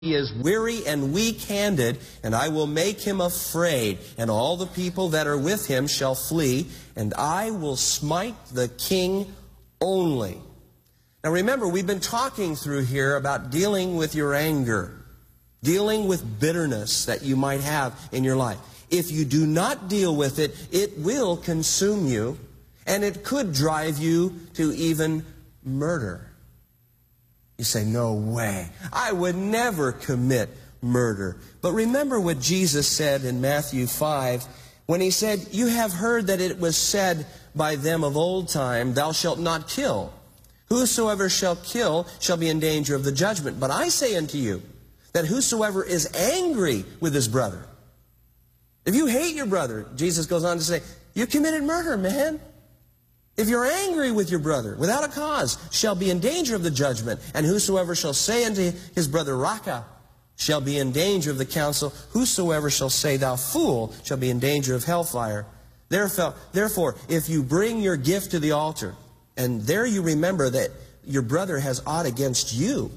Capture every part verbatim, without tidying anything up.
He is weary and weak-handed, and I will make him afraid, and all the people that are with him shall flee, and I will smite the king only. Now remember, we've been talking through here about dealing with your anger, dealing with bitterness that you might have in your life. If you do not deal with it, it will consume you, and it could drive you to even murder. You say, no way. I would never commit murder. But remember what Jesus said in Matthew five, when he said, you have heard that it was said by them of old time, thou shalt not kill. Whosoever shall kill shall be in danger of the judgment. But I say unto you, that whosoever is angry with his brother, if you hate your brother, Jesus goes on to say, you committed murder, man. If you're angry with your brother, without a cause, shall be in danger of the judgment. And whosoever shall say unto his brother, Raca, shall be in danger of the council. Whosoever shall say, thou fool, shall be in danger of hellfire. Therefore, therefore, if you bring your gift to the altar, and there you remember that your brother has aught against you,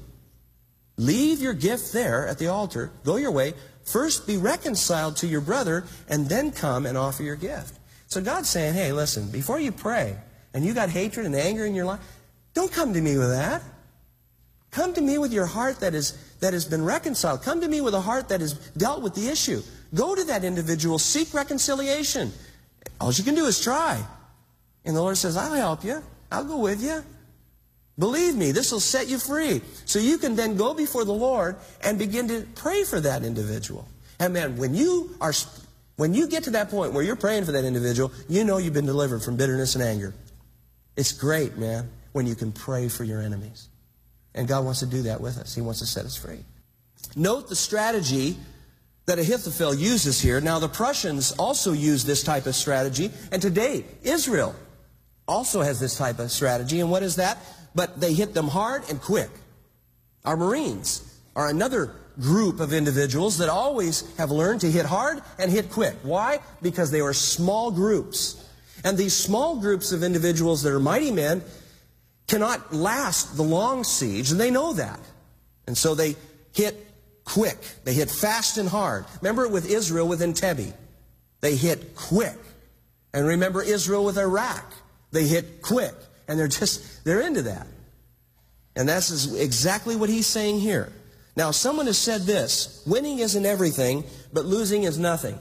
leave your gift there at the altar, go your way, first be reconciled to your brother, and then come and offer your gift. So God's saying, hey, listen, before you pray, and you got hatred and anger in your life, don't come to me with that. Come to me with your heart that is that has been reconciled. Come to me with a heart that has dealt with the issue. Go to that individual, seek reconciliation. All you can do is try. And the Lord says, I'll help you. I'll go with you. Believe me, this will set you free. So you can then go before the Lord and begin to pray for that individual. And man, when you are When you get to that point where you're praying for that individual, you know you've been delivered from bitterness and anger. It's great, man, when you can pray for your enemies. And God wants to do that with us. He wants to set us free. Note the strategy that Ahithophel uses here. Now, the Prussians also use this type of strategy. And today, Israel also has this type of strategy. And what is that? But they hit them hard and quick. Our Marines are another group of individuals that always have learned to hit hard and hit quick. Why? Because they were small groups. And these small groups of individuals that are mighty men cannot last the long siege, and they know that. And so they hit quick. They hit fast and hard. Remember with Israel with Entebbe. They hit quick. And remember Israel with Iraq. They hit quick. And they're just, they're into that. And that's exactly what he's saying here. Now, someone has said this, winning isn't everything, but losing is nothing.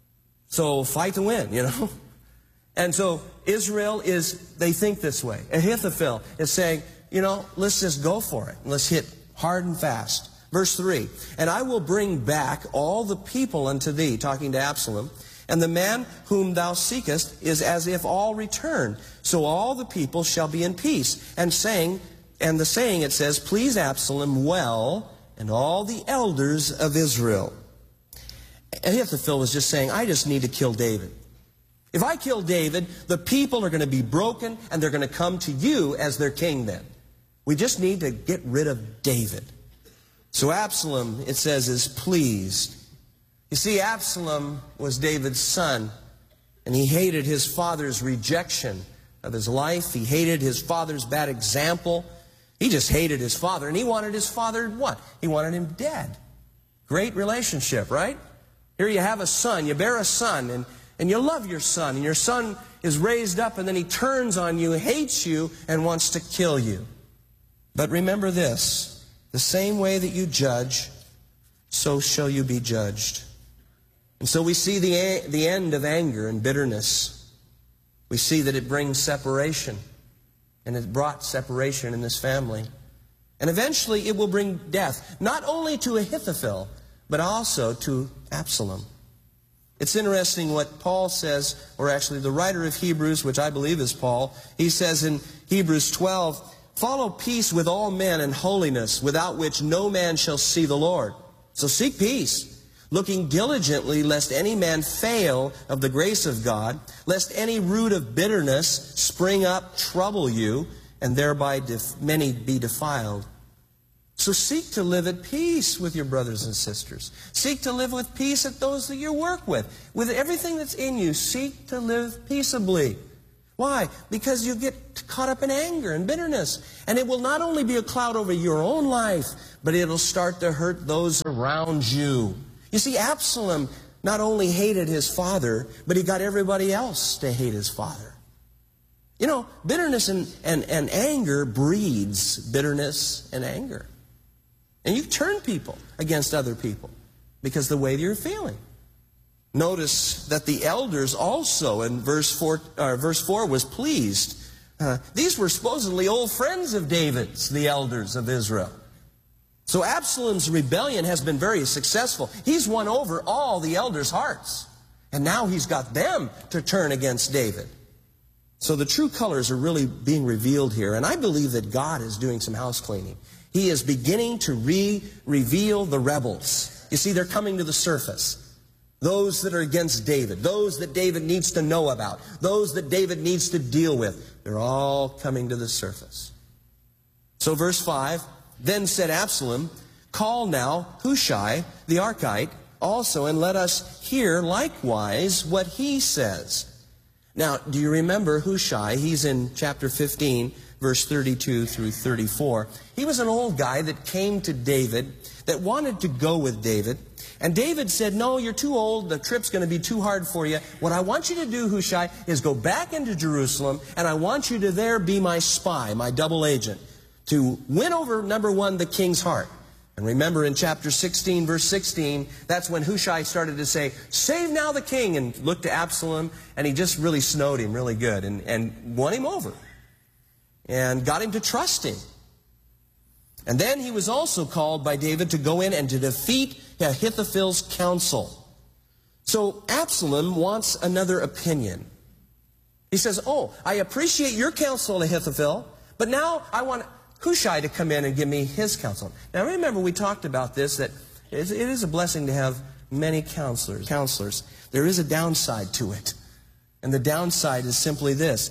So fight to win, you know. And so Israel is, they think this way. Ahithophel is saying, you know, let's just go for it. Let's hit hard and fast. Verse three, and I will bring back all the people unto thee, talking to Absalom, and the man whom thou seekest is as if all returned. So all the people shall be in peace. And saying, and the saying, it says, please Absalom well, and all the elders of Israel. Ahithophel was just saying, I just need to kill David. If I kill David, the people are going to be broken, and they're going to come to you as their king then. We just need to get rid of David. So Absalom, it says, is pleased. You see, Absalom was David's son, and he hated his father's rejection of his life. He hated his father's bad example. He just hated his father, and he wanted his father what? He wanted him dead. Great relationship, right? Here you have a son, you bear a son, and, and you love your son, and your son is raised up, and then he turns on you, hates you, and wants to kill you. But remember this, the same way that you judge, so shall you be judged. And so we see the, the end of anger and bitterness. We see that it brings separation. And it brought separation in this family. And eventually it will bring death, not only to Ahithophel, but also to Absalom. It's interesting what Paul says, or actually the writer of Hebrews, which I believe is Paul, he says in Hebrews twelve, follow peace with all men and holiness, without which no man shall see the Lord. So seek peace, looking diligently lest any man fail of the grace of God, lest any root of bitterness spring up, trouble you, and thereby def many be defiled. So seek to live at peace with your brothers and sisters. Seek to live with peace at those that you work with. With everything that's in you, seek to live peaceably. Why? Because you get caught up in anger and bitterness. And it will not only be a cloud over your own life, but it'll start to hurt those around you. You see, Absalom not only hated his father, but he got everybody else to hate his father. You know, bitterness and, and, and anger breeds bitterness and anger. And you turn people against other people because of the way you're feeling. Notice that the elders also in verse four, uh, verse four was pleased. Uh, these were supposedly old friends of David's, the elders of Israel. So Absalom's rebellion has been very successful. He's won over all the elders' hearts. And now he's got them to turn against David. So the true colors are really being revealed here. And I believe that God is doing some house cleaning. He is beginning to re-reveal the rebels. You see, they're coming to the surface. Those that are against David, those that David needs to know about, those that David needs to deal with, they're all coming to the surface. So verse five, then said Absalom, call now Hushai the Archite also, and let us hear likewise what he says. Now, do you remember Hushai? He's in chapter fifteen, verse thirty-two through thirty-four. He was an old guy that came to David, that wanted to go with David. And David said, no, you're too old. The trip's going to be too hard for you. What I want you to do, Hushai, is go back into Jerusalem, and I want you to there be my spy, my double agent, to win over, number one, the king's heart. And remember in chapter sixteen, verse sixteen, that's when Hushai started to say, save now the king, and looked to Absalom, and he just really snowed him really good and, and won him over and got him to trust him. And then he was also called by David to go in and to defeat Ahithophel's counsel. So Absalom wants another opinion. He says, oh, I appreciate your counsel, Ahithophel, but now I want Hushai to come in and give me his counsel. Now remember, we talked about this, that it is a blessing to have many counselors. counselors. There is a downside to it. And the downside is simply this.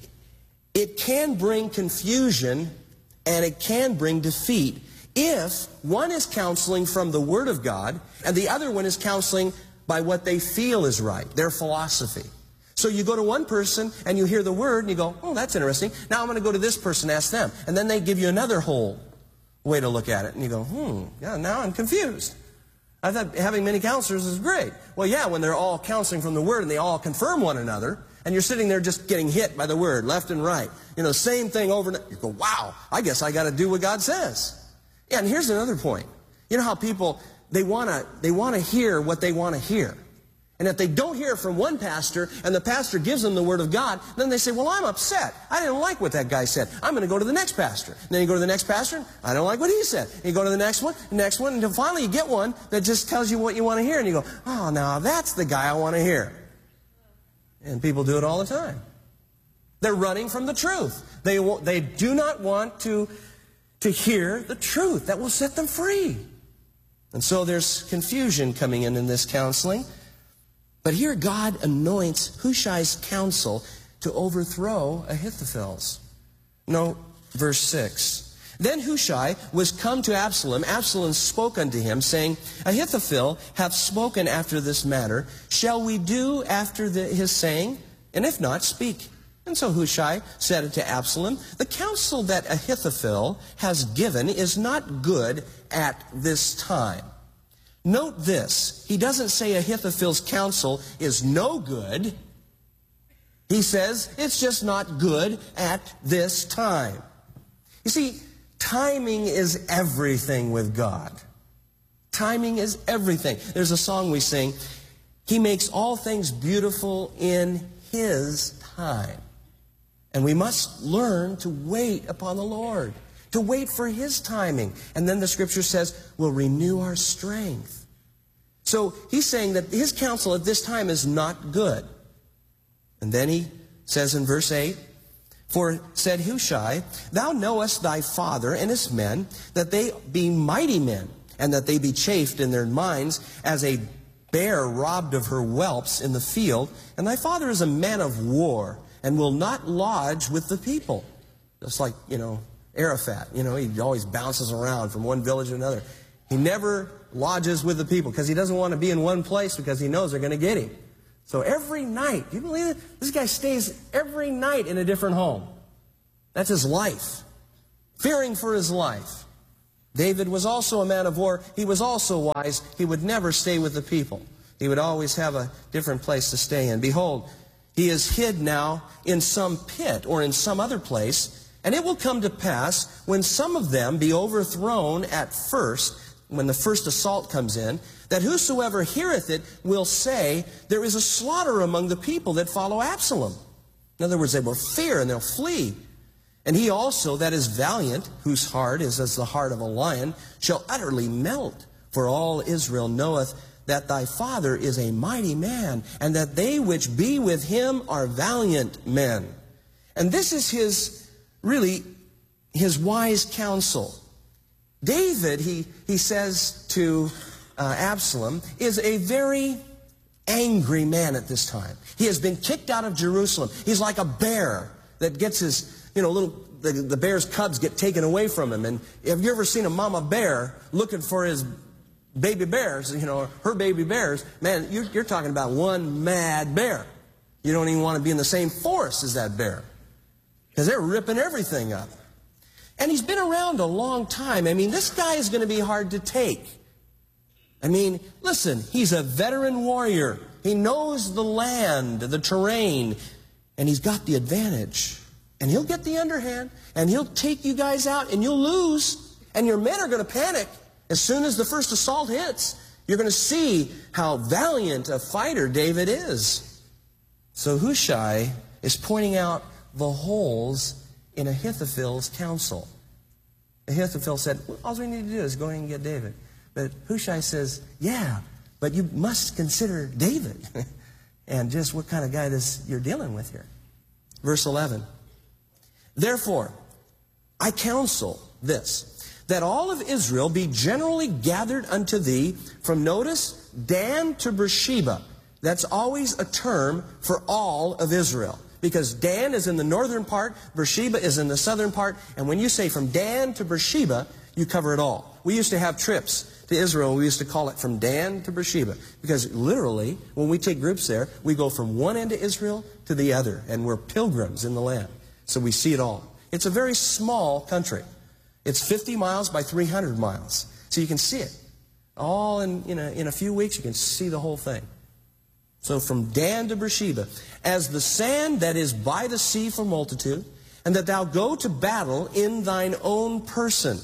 It can bring confusion and it can bring defeat if one is counseling from the Word of God and the other one is counseling by what they feel is right, their philosophy. So you go to one person and you hear the Word and you go, oh, that's interesting. Now I'm going to go to this person and ask them. And then they give you another whole way to look at it. And you go, hmm, yeah, now I'm confused. I thought having many counselors is great. Well, yeah, when they're all counseling from the Word and they all confirm one another, and you're sitting there just getting hit by the Word, left and right. You know, same thing over and over. You go, wow, I guess I got to do what God says. Yeah, and here's another point. You know how people, they want to they want to hear what they want to hear. And if they don't hear it from one pastor, and the pastor gives them the Word of God, then they say, well, I'm upset. I didn't like what that guy said. I'm going to go to the next pastor. And then you go to the next pastor, and I don't like what he said. And you go to the next one, the next one, until finally you get one that just tells you what you want to hear. And you go, oh, now that's the guy I want to hear. And people do it all the time. They're running from the truth. They, they do not want to, to hear the truth that will set them free. And so there's confusion coming in in this counseling. But here God anoints Hushai's counsel to overthrow Ahithophel's. No, verse six. Then Hushai was come to Absalom. Absalom spoke unto him, saying, Ahithophel hath spoken after this matter. Shall we do after the, his saying? And if not, speak. And so Hushai said unto Absalom, the counsel that Ahithophel has given is not good at this time. Note this. He doesn't say Ahithophel's counsel is no good. He says it's just not good at this time. You see, timing is everything with God. Timing is everything. There's a song we sing, He makes all things beautiful in His time. And we must learn to wait upon the Lord, to wait for His timing. And then the Scripture says, we'll renew our strength. So he's saying that his counsel at this time is not good. And then he says in verse eight, For said Hushai, Thou knowest thy father and his men, that they be mighty men, and that they be chafed in their minds, as a bear robbed of her whelps in the field. And thy father is a man of war, and will not lodge with the people. Just like, you know, Araphat. You know, he always bounces around from one village to another. He never lodges with the people, because he doesn't want to be in one place, because he knows they're going to get him. So every night, do you believe it? This guy stays every night in a different home. That's his life. Fearing for his life. David was also a man of war. He was also wise. He would never stay with the people. He would always have a different place to stay in. Behold, he is hid now in some pit or in some other place, and it will come to pass when some of them be overthrown at first, when the first assault comes in, that whosoever heareth it will say, there is a slaughter among the people that follow Absalom. In other words, they will fear and they'll flee. And he also that is valiant, whose heart is as the heart of a lion, shall utterly melt. For all Israel knoweth that thy father is a mighty man, and that they which be with him are valiant men. And this is his, really, his wise counsel. David, he, he says to uh, Absalom, is a very angry man at this time. He has been kicked out of Jerusalem. He's like a bear that gets his, you know, little, the, the bear's cubs get taken away from him. And have you ever seen a mama bear looking for his baby bears, you know, her baby bears? Man, you're, you're talking about one mad bear. You don't even want to be in the same forest as that bear, because they're ripping everything up. And he's been around a long time. I mean, this guy is going to be hard to take. I mean, listen, he's a veteran warrior. He knows the land, the terrain, and he's got the advantage. And he'll get the underhand, and he'll take you guys out, and you'll lose. And your men are going to panic. As soon as the first assault hits, you're going to see how valiant a fighter David is. So Hushai is pointing out the holes in Ahithophel's counsel. Ahithophel said, well, all we need to do is go in and get David. But Hushai says, yeah, but you must consider David and just what kind of guy this you're dealing with here. Verse eleven. Therefore, I counsel this, that all of Israel be generally gathered unto thee from, notice, Dan to Beersheba. That's always a term for all of Israel, because Dan is in the northern part, Beersheba is in the southern part, and when you say from Dan to Beersheba, you cover it all. We used to have trips to Israel, we used to call it from Dan to Beersheba, because literally, when we take groups there, we go from one end of Israel to the other, and we're pilgrims in the land. So we see it all. It's a very small country. It's fifty miles by three hundred miles. So you can see it. All in, in, a, in a few weeks, you can see the whole thing. So from Dan to Beersheba, as the sand that is by the sea for multitude, and that thou go to battle in thine own person,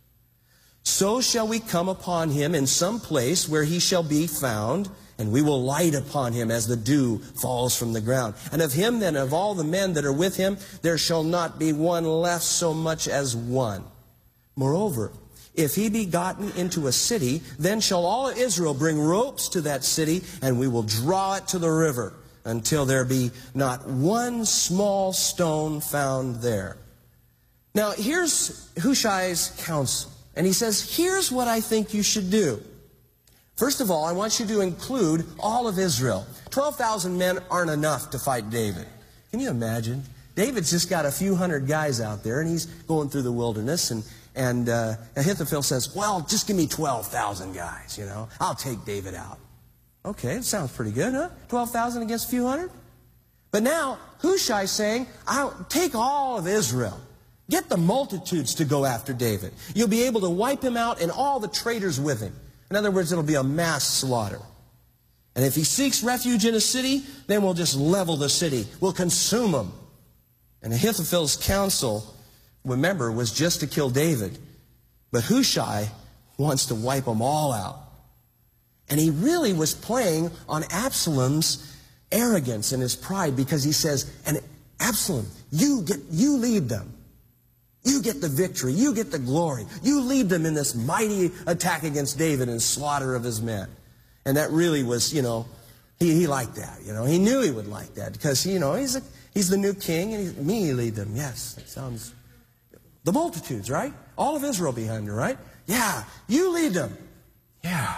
so shall we come upon him in some place where he shall be found, and we will light upon him as the dew falls from the ground. And of him, then, of all the men that are with him, there shall not be one left so much as one. Moreover, if he be gotten into a city, then shall all Israel bring ropes to that city, and we will draw it to the river, until there be not one small stone found there. Now, here's Hushai's counsel. And he says, here's what I think you should do. First of all, I want you to include all of Israel. twelve thousand men aren't enough to fight David. Can you imagine? David's just got a few hundred guys out there, and he's going through the wilderness, and And uh, Ahithophel says, well, just give me twelve thousand guys, you know. I'll take David out. Okay, it sounds pretty good, huh? twelve thousand against a few hundred? But now, Hushai's saying, I'll take all of Israel. Get the multitudes to go after David. You'll be able to wipe him out and all the traitors with him. In other words, it'll be a mass slaughter. And if he seeks refuge in a city, then we'll just level the city. We'll consume him. And Ahithophel's counsel, remember, was just to kill David. But Hushai wants to wipe them all out. And he really was playing on Absalom's arrogance and his pride, because he says, and Absalom, you get, you lead them. You get the victory. You get the glory. You lead them in this mighty attack against David and slaughter of his men. And that really was, you know, he, he liked that. You know, he knew he would like that, because, you know, he's, a, he's the new king, and he's, me lead them. Yes, that sounds... The multitudes, right? All of Israel behind you, right? Yeah, you lead them. Yeah,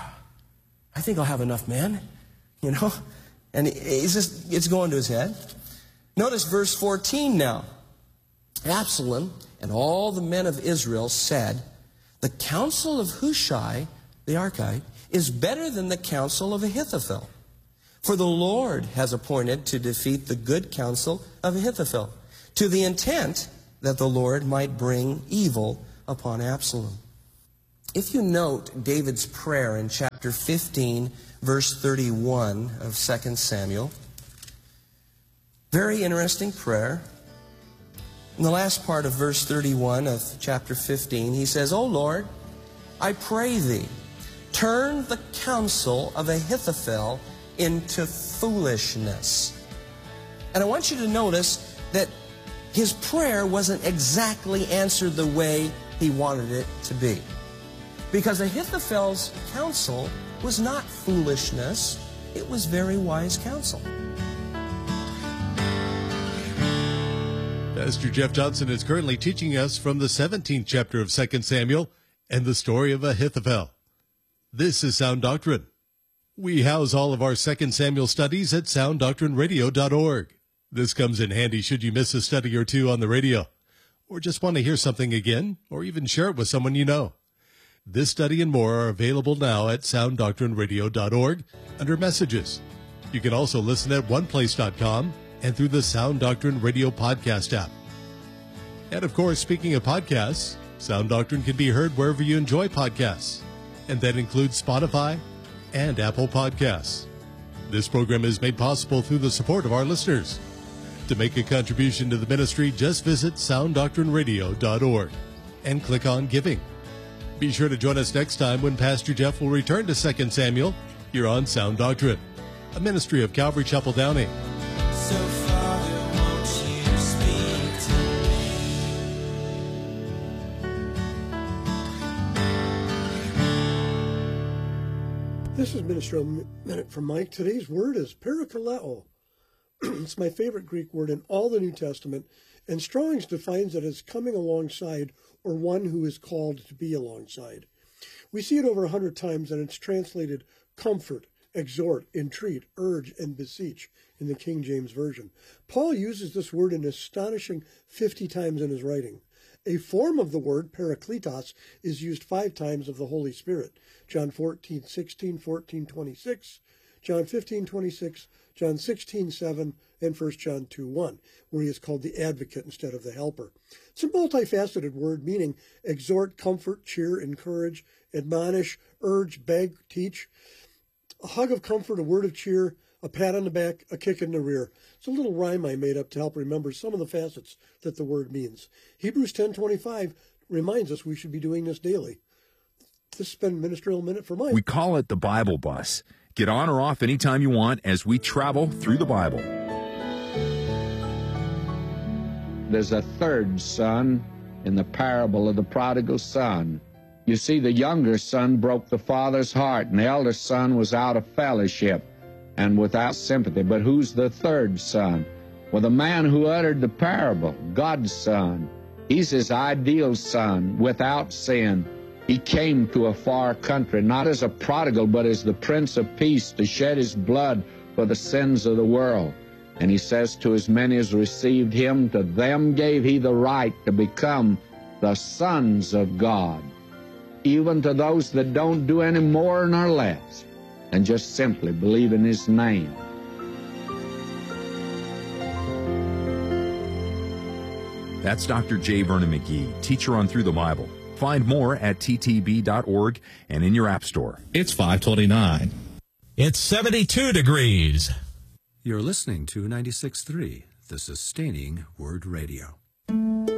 I think I'll have enough men, you know? And it's just, it's going to his head. Notice verse fourteen now. Absalom and all the men of Israel said, the counsel of Hushai, the Archite, is better than the counsel of Ahithophel. For the Lord has appointed to defeat the good counsel of Ahithophel, to the intent that the Lord might bring evil upon Absalom. If you note David's prayer in chapter fifteen, verse thirty-one of Second Samuel, very interesting prayer. In the last part of verse thirty-one of chapter fifteen, he says, O Lord, I pray thee, turn the counsel of Ahithophel into foolishness. And I want you to notice that his prayer wasn't exactly answered the way he wanted it to be. Because Ahithophel's counsel was not foolishness, it was very wise counsel. Pastor Jeff Johnson is currently teaching us from the seventeenth chapter of Second Samuel and the story of Ahithophel. This is Sound Doctrine. We house all of our Second Samuel studies at sound doctrine radio dot org. This comes in handy should you miss a study or two on the radio, or just want to hear something again, or even share it with someone you know. This study and more are available now at sound doctrine radio dot org under Messages. You can also listen at one place dot com and through the Sound Doctrine Radio Podcast app. And of course, speaking of podcasts, Sound Doctrine can be heard wherever you enjoy podcasts, and that includes Spotify and Apple Podcasts. This program is made possible through the support of our listeners. To make a contribution to the ministry, just visit sound doctrine radio dot org and click on Giving. Be sure to join us next time when Pastor Jeff will return to Second Samuel here on Sound Doctrine, a ministry of Calvary Chapel Downey. So Father, won't you speak to me? This is Ministerial Minute from Mike. Today's word is parakaleo. It's my favorite Greek word in all the New Testament, and Strong's defines it as coming alongside or one who is called to be alongside. We see it over a hundred times, and it's translated comfort, exhort, entreat, urge, and beseech in the King James Version. Paul uses this word an astonishing fifty times in his writing. A form of the word, parakletos, is used five times of the Holy Spirit. John fourteen, sixteen, fourteen, twenty-six, John fifteen, twenty-six, John sixteen, seven, and First John two, one, where he is called the advocate instead of the helper. It's a multifaceted word meaning exhort, comfort, cheer, encourage, admonish, urge, beg, teach. A hug of comfort, a word of cheer, a pat on the back, a kick in the rear. It's a little rhyme I made up to help remember some of the facets that the word means. Hebrews ten twenty-five reminds us we should be doing this daily. This has been Ministerial Minute for Mike. We call it the Bible Bus. Get on or off anytime you want as we travel through the Bible. There's a third son in the parable of the prodigal son. You see, the younger son broke the father's heart, and the elder son was out of fellowship and without sympathy. But who's the third son? Well, the man who uttered the parable, God's son. He's his ideal son, without sin. He came to a far country, not as a prodigal, but as the Prince of Peace, to shed his blood for the sins of the world. And he says, to as many as received him, to them gave he the right to become the sons of God, even to those that don't do any more nor less, and just simply believe in his name. That's Doctor J. Vernon McGee, teacher on Through the Bible. Find more at t t b dot org and in your app store. It's five twenty-nine. It's seventy-two degrees. You're listening to ninety-six point three, the Sustaining Word Radio.